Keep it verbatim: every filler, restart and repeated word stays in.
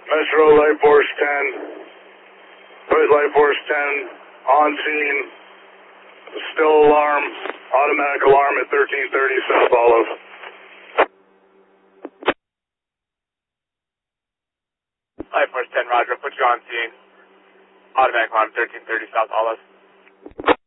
Metro Light Force ten. Put Light Force ten on scene. Still alarm. Automatic alarm at thirteen thirty South Olive. Light Force ten, roger. Put you on scene. Automatic alarm, thirteen thirty South Olive.